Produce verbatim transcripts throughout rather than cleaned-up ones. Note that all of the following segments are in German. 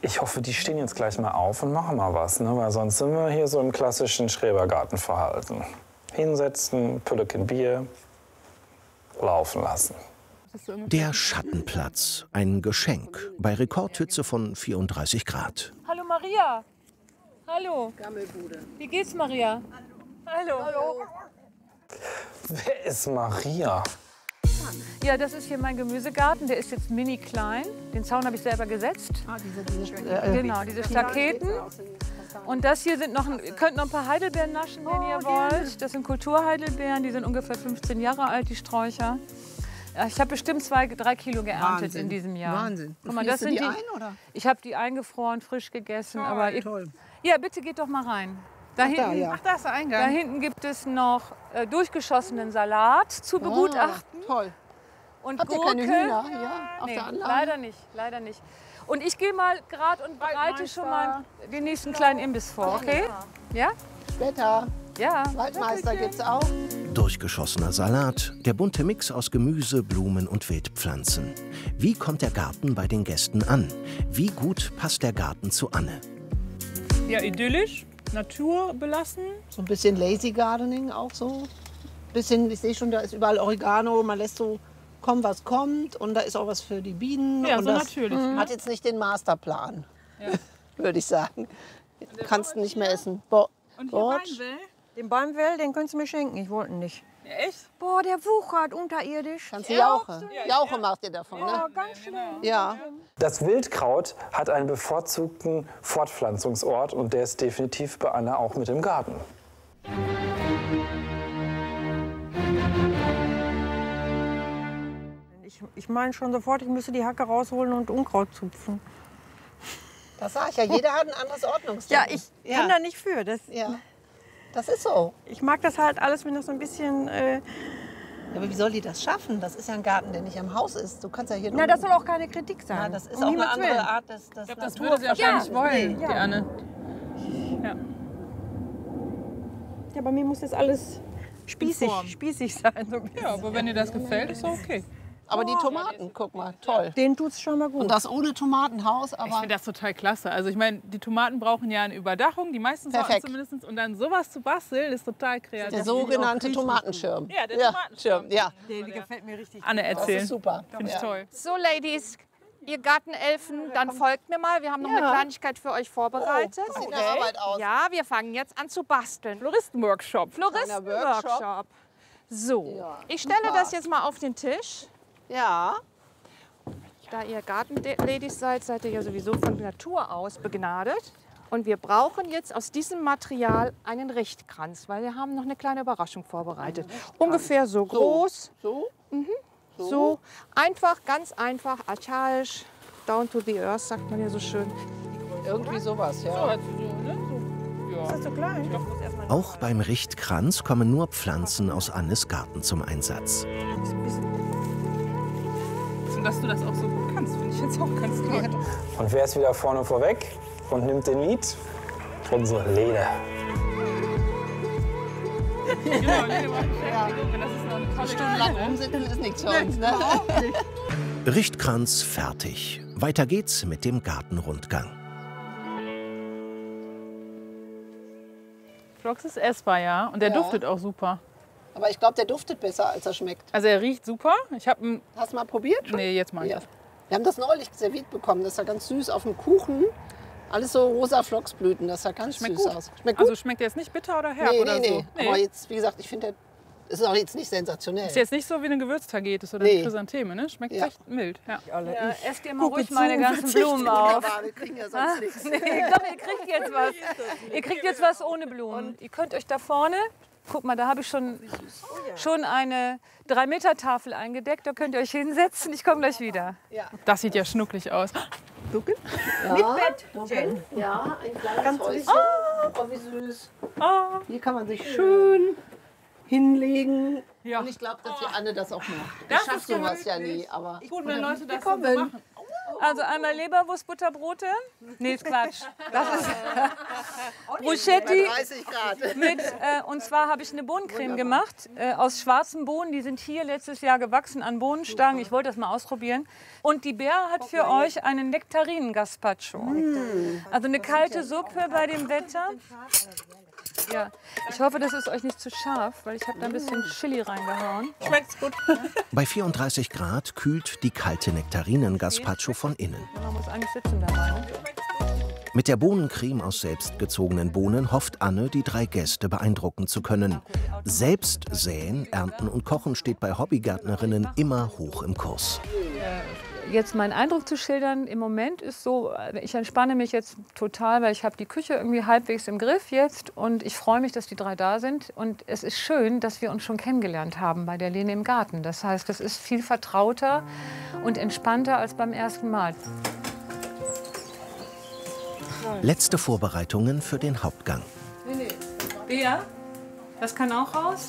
Ich hoffe, die stehen jetzt gleich mal auf und machen mal was, ne? Weil sonst sind wir hier so im klassischen Schrebergartenverhalten. Hinsetzen, Pülleken Bier, laufen lassen. Der Schattenplatz, ein Geschenk bei Rekordhitze von vierunddreißig Grad. Hallo Maria. Hallo. Gammelbude. Wie geht's, Maria? Hallo. Hallo. Wer ist Maria? Ja, das ist hier mein Gemüsegarten. Der ist jetzt mini klein. Den Zaun habe ich selber gesetzt. Ah, diese, diese, äh, genau, diese Staketen. Und das hier sind noch, ein, ihr könnt noch ein paar Heidelbeeren naschen, wenn ihr wollt. Das sind Kulturheidelbeeren, die sind ungefähr fünfzehn Jahre alt, die Sträucher. Ich habe bestimmt zwei, drei Kilo geerntet Wahnsinn. in diesem Jahr. Wahnsinn. Guck mal, das sind die, die ein, oder? Ich habe die eingefroren, frisch gegessen. Toll, aber ihr, toll. Ja, bitte geht doch mal rein. Da, Ach, hinten, da, ja. Ach, da ist der Eingang. Da hinten gibt es noch äh, durchgeschossenen Salat zu begutachten. Oh, toll. Und Habt ihr Gurke. keine Hühner hier auf Nee, der Anlage? leider nicht, leider nicht. Und ich gehe mal gerade und bereite schon mal den nächsten kleinen Imbiss vor, okay? Ja? Später. Ja. Waldmeister gibt's auch. Durchgeschossener Salat, der bunte Mix aus Gemüse, Blumen und Wildpflanzen. Wie kommt der Garten bei den Gästen an? Wie gut passt der Garten zu Anne? Ja, idyllisch, naturbelassen. So ein bisschen Lazy Gardening auch so. Bisschen, ich sehe schon, da ist überall Oregano. Man lässt so kommen, was kommt. Und da ist auch was für die Bienen. Ja, und so das natürlich. Hat jetzt nicht den Masterplan, Ja. würde ich sagen. Kannst du nicht mehr essen. Bo Und hier Bord. Weinwell. Den Baumwell, den könntest du mir schenken. Ich wollte ihn nicht. Ja, echt? Boah, der wuchert unterirdisch. Kannst du Jauche. Jauche macht ihr davon, Ja, ne? ganz schlimm. Ja. Das Wildkraut hat einen bevorzugten Fortpflanzungsort und der ist definitiv bei Anne auch mit im Garten. Ich, ich meine schon sofort, ich müsste die Hacke rausholen und Unkraut zupfen. Das sag ich ja. Jeder hat ein anderes Ja, Ordnungsdenken. ich kann da nicht für. Das, Ja. Das ist so. Ich mag das halt alles, wenn das so ein bisschen... Äh, Aber wie soll die das schaffen? Das ist ja ein Garten, der nicht am Haus ist. Du kannst ja hier na, das soll auch keine Kritik sein. Ja, das ist Um auch eine Himmels andere Willen. Art des, des Ich glaube, das Natur- würde sie wahrscheinlich Ja. wollen, Ja. die Anne. Ja. Ja, bei mir muss das alles spießig, Form. spießig sein. So ein bisschen. ja, aber wenn dir das gefällt, ist doch okay. Aber die Tomaten, guck mal, toll. Den tut's schon mal gut. Und das ohne Tomatenhaus, Ich aber finde das total klasse. Also ich meine, die Tomaten brauchen ja eine Überdachung, die meisten Sorten Perfekt. zumindest. Und dann sowas zu basteln, ist total kreativ. der sogenannte Tomatenschirm. Ja, der Tomatenschirm. Ja, der, der gefällt mir richtig. Anne das erzählen. ist super. Finde ich Ja. toll. So, Ladies, ihr Gartenelfen, dann folgt mir mal. Wir haben noch Ja. eine Kleinigkeit für euch vorbereitet. Das sieht nach Arbeit aus. Ja, wir fangen jetzt an zu basteln. Floristenworkshop. Floristenworkshop. So, Ja, ich stelle super. das jetzt mal auf den Tisch. Ja, Da ihr Gartenladies seid, seid ihr ja sowieso von Natur aus begnadet. Und wir brauchen jetzt aus diesem Material einen Richtkranz, weil wir haben noch eine kleine Überraschung vorbereitet. Ungefähr so groß, so. so einfach, ganz einfach, archaisch, down to the earth, sagt man ja so schön. Irgendwie sowas, So, ja. also so, ne? so, ja. Ist das so klein? Auch beim Richtkranz kommen nur Pflanzen aus Annes Garten zum Einsatz. Und dass du das auch so gut kannst, finde ich jetzt auch ganz toll. Und wer ist wieder vorne vorweg und nimmt den Lied? Unsere Lene. Genau, Lene war Beschäftigung. Das ist noch eine tolle Stundenlang rumsitzen ist nichts für uns, ne? Richtkranz fertig. Weiter geht's mit dem Gartenrundgang. Flox ist essbar, ja. Und der Ja. duftet auch super. Aber ich glaube, der duftet besser, als er schmeckt. Also er riecht super. Ich habe einen... Hast du mal probiert? Nee, jetzt mal. Ja. Wir haben das neulich serviert bekommen. Das ist ja ganz süß auf dem Kuchen. Alles so rosa Flocksblüten. Das sah ganz Schmeckt süß gut. aus. Schmeckt gut? Also schmeckt der jetzt nicht bitter oder herb nee, oder nee, so? nee. Aber jetzt, wie gesagt, ich finde, der ist auch jetzt nicht sensationell. Ist jetzt nicht so wie eine Gewürztagetes oder Nee. eine Chrysantheme, ne? Schmeckt Ja. recht mild. Ja. Ja, esst ihr mal ruhig meine ganzen Blumen auf. Aber wir kriegen ja sonst nichts. Nee, komm, ihr kriegt jetzt was. Ihr kriegt jetzt was ohne Blumen. Ihr könnt euch da vorne, guck mal, da habe ich schon, schon eine drei Meter Tafel eingedeckt. Da könnt ihr euch hinsetzen. Ich komme gleich wieder. Das sieht ja schnucklig aus. Ja, ja, ein kleines Häuschen. Oh, wie süß. Hier kann man sich schön hinlegen. Ja. Und ich glaube, dass die Anne das auch macht. Das Ich schaffe ist ja sowas ja möglich. nie. Aber Gut, wenn Leute das so kommen. machen. Also einmal Leberwurstbutterbrote. Nee, ist Quatsch. Das ist Bruschetti. dreißig Grad. Mit, äh, und zwar habe ich eine Bohnencreme gemacht äh, aus schwarzen Bohnen. Die sind hier letztes Jahr gewachsen an Bohnenstangen. Ich wollte das mal ausprobieren. Und die Bär hat für euch einen Nektarinen-Gazpacho. Also eine kalte Suppe bei dem Wetter. Ja, ich hoffe, das ist euch nicht zu scharf, weil ich habe da ein bisschen Chili reingehauen. Schmeckt's gut. Bei vierunddreißig Grad kühlt die kalte Nektarinen-Gazpacho von innen. Man muss eigentlich sitzen dabei. Mit der Bohnencreme aus selbstgezogenen Bohnen hofft Anne, die drei Gäste beeindrucken zu können. Selbst säen, ernten und kochen steht bei Hobbygärtnerinnen immer hoch im Kurs. Jetzt meinen Eindruck zu schildern, im Moment ist so, ich entspanne mich jetzt total, weil ich habe die Küche irgendwie halbwegs im Griff jetzt und ich freue mich, dass die drei da sind. Und es ist schön, dass wir uns schon kennengelernt haben bei der Lene im Garten. Das heißt, das ist viel vertrauter und entspannter als beim ersten Mal. Letzte Vorbereitungen für den Hauptgang. Bea, das kann auch raus?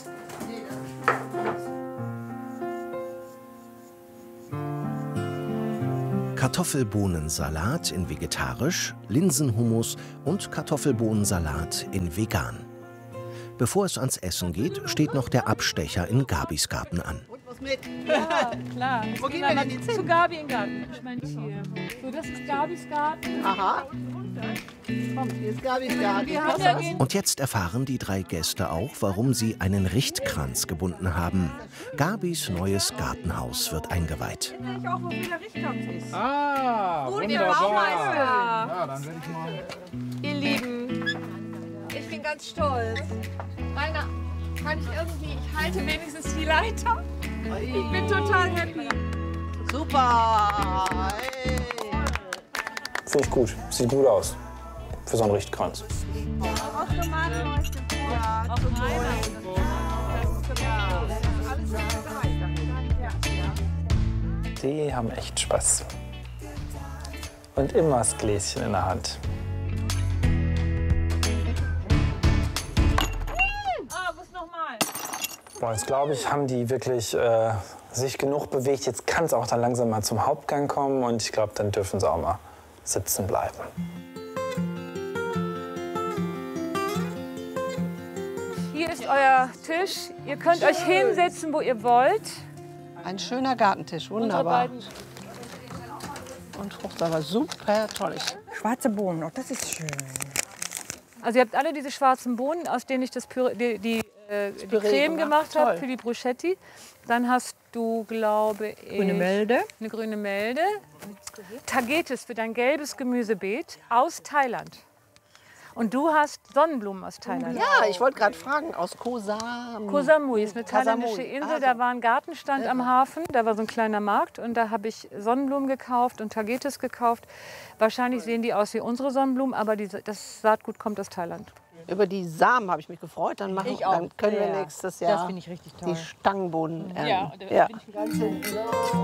Kartoffelbohnensalat in vegetarisch, Linsenhummus und Kartoffelbohnensalat in vegan. Bevor es ans Essen geht, steht noch der Abstecher in Gabis Garten an. Ja, klar. Wo gehen wir denn jetzt hin? Zu Gabi im Garten. Ich meine hier. So, das ist Gabis Garten. Aha. Komm, hier ist Gabis Garten. Wir haben ja Und jetzt erfahren die drei Gäste auch, warum sie einen Richtkranz gebunden haben. Gabis neues Gartenhaus wird eingeweiht. Ich auch, wo der Richtkranz ist. Ah, Gut, wunderbar. der Baumeister. Ja, dann werde ich mal... Ihr Lieben, ich bin ganz stolz. Rainer, kann ich irgendwie, ich halte wenigstens die Leiter. Ich bin total happy. Super. Hey. Finde ich gut. Sieht gut aus. Für so einen Richtkranz. Die haben echt Spaß. Und immer das Gläschen in der Hand. Ah, muss noch mal. Boah, jetzt glaube ich, haben die wirklich äh, sich genug bewegt. Jetzt kann es auch dann langsam mal zum Hauptgang kommen und ich glaube, dann dürfen sie auch mal sitzen bleiben. Hier ist euer Tisch. Ihr könnt euch hinsetzen, wo ihr wollt. Ein schöner Gartentisch, wunderbar. Und Frucht aber super toll. Schwarze Bohnen, oh, das ist schön. Also ihr habt alle diese schwarzen Bohnen, aus denen ich das Püree, die, die, äh, die Creme gemacht habe für die Bruschetti. Dann hast du, glaube ich, Grüne Melde. eine grüne Melde. Tagetes für dein gelbes Gemüsebeet aus Thailand. Und du hast Sonnenblumen aus Thailand. Ja, ich wollte gerade fragen, aus Koh Samui. Koh Samui ist eine Koh thailändische Samui. Insel. Also. Da war ein Gartenstand am Hafen. Da war so ein kleiner Markt. Und da habe ich Sonnenblumen gekauft und Tagetes gekauft. Wahrscheinlich sehen die aus wie unsere Sonnenblumen, aber die, das Saatgut kommt aus Thailand. Über die Samen habe ich mich gefreut. Dann, machen, Ich auch. dann können wir Ja. nächstes Jahr Das finde ich richtig toll. die Stangenbohnen ernten. Ja, da Ja. bin ich ganz hinten.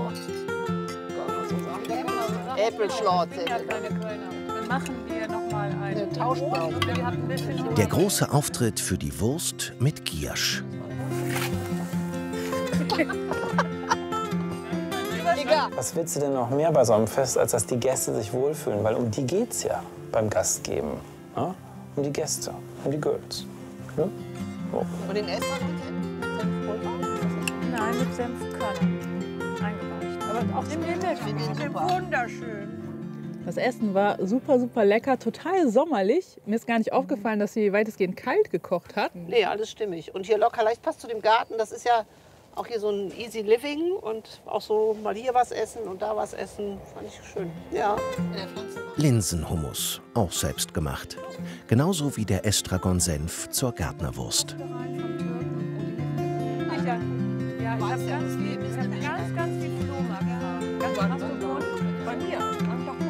Äpfelschlorze. Ja, kleine Kölner. Dann machen wir noch mal eine Tauschbaum. Wir haben ein bisschen Der große Auftritt für die Wurst mit Giersch. Was willst du denn noch mehr bei so einem Fest, als dass die Gäste sich wohlfühlen? Weil um die geht's ja beim Gastgeben. Ja? Um die Gäste, um die Girls. Ja? So. Und den Estragon mit Senfpulver? Nein, mit Senfkörnern eingeweicht. Aber auch den Limit. Ich finde den super. Wunderschön. Das Essen war super, super lecker, total sommerlich. Mir ist gar nicht aufgefallen, dass sie weitestgehend kalt gekocht hat. Nee, alles stimmig. Und hier locker leicht passt zu dem Garten. Das ist ja auch hier so ein Easy Living und auch so mal hier was essen und da was essen. Fand ich schön. Ja. Linsenhummus, auch selbst gemacht. Genauso wie der Estragon-Senf zur Gärtnerwurst. Ja, ich habe ganz, ich hab ganz, ganz viel Flohmark gehabt. Ganz hast du Bohnen? Bei mir. Ach doch,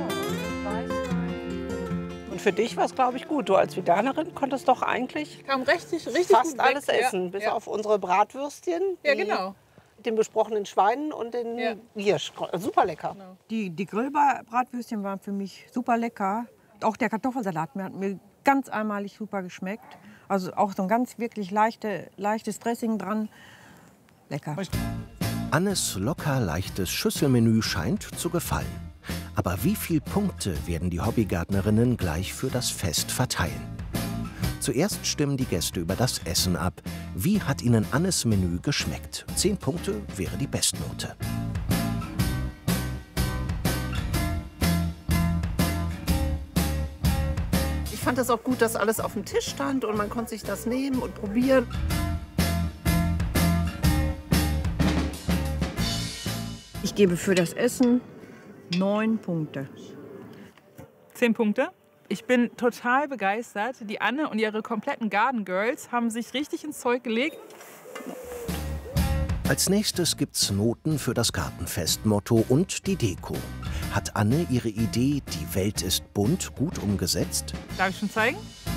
Weiß. Und für dich war es, glaube ich, gut. Du als Veganerin konntest doch eigentlich Kam richtig, richtig fast gut alles weg. essen. Ja, Bis ja. auf unsere Bratwürstchen. Ja, die- genau. Den besprochenen Schweinen und den Ja. Giersch. Super lecker. Die, die Grillbratwürstchen waren für mich super lecker. Auch der Kartoffelsalat mir hat mir ganz einmalig super geschmeckt. Also auch so ein ganz wirklich leichte, leichtes Dressing dran. Lecker. Annes locker leichtes Schüsselmenü scheint zu gefallen. Aber wie viele Punkte werden die Hobbygärtnerinnen gleich für das Fest verteilen? Zuerst stimmen die Gäste über das Essen ab. Wie hat ihnen Annes Menü geschmeckt? Zehn Punkte wäre die Bestnote. Ich fand es auch gut, dass alles auf dem Tisch stand und man konnte sich das nehmen und probieren. Ich gebe für das Essen neun Punkte. Zehn Punkte. Ich bin total begeistert. Die Anne und ihre kompletten Garden Girls haben sich richtig ins Zeug gelegt. Als nächstes gibt's Noten für das Gartenfestmotto und die Deko. Hat Anne ihre Idee, die Welt ist bunt, gut umgesetzt? Darf ich schon zeigen?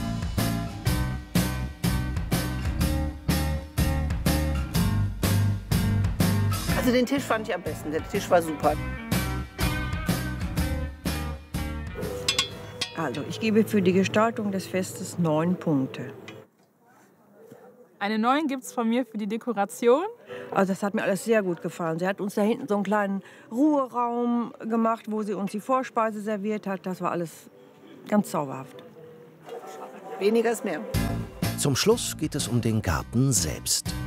Also den Tisch fand ich am besten. Der Tisch war super. Also ich gebe für die Gestaltung des Festes neun Punkte. Eine neun gibt es von mir für die Dekoration. Also das hat mir alles sehr gut gefallen. Sie hat uns da hinten so einen kleinen Ruheraum gemacht, wo sie uns die Vorspeise serviert hat. Das war alles ganz zauberhaft. Weniger ist mehr. Zum Schluss geht es um den Garten selbst.